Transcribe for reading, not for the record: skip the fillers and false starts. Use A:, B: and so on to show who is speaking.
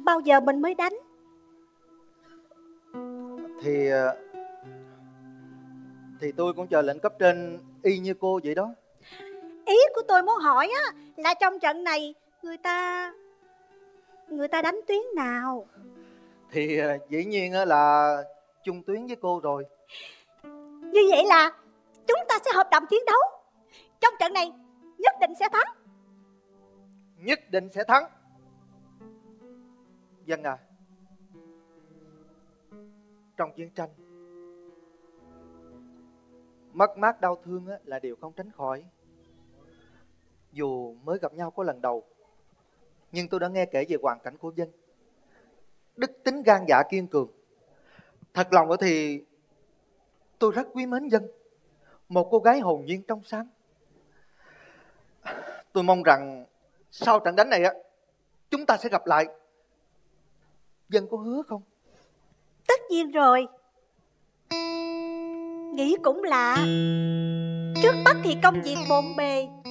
A: bao giờ mình mới đánh?
B: Thì tôi cũng chờ lệnh cấp trên y như cô vậy đó.
A: Ý của tôi muốn hỏi á là trong trận này người ta đánh tuyến nào?
B: Thì dĩ nhiên là chung tuyến với cô rồi.
A: Như vậy là chúng ta sẽ hợp đồng chiến đấu. Trong trận này nhất định sẽ thắng.
B: Nhất định sẽ thắng. Dân à, trong chiến tranh, mất mát đau thương là điều không tránh khỏi. Dù mới gặp nhau có lần đầu, nhưng tôi đã nghe kể về hoàn cảnh của Dân. Đức tính gan dạ kiên cường. Thật lòng thì tôi rất quý mến Dân, một cô gái hồn nhiên trong sáng. Tôi mong rằng sau trận đánh này chúng ta sẽ gặp lại. Dân có hứa không?
A: Tất nhiên rồi. Nghĩ cũng lạ, trước mắt thì công việc bộn bề,